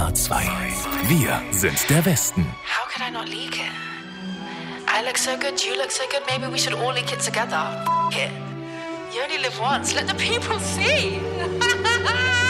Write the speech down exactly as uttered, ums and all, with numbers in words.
R zwei. Wir sind der Westen. How could I not leak it? I look so good, you look so good, maybe we should all leak it together. F- it. You only live once, let the people see.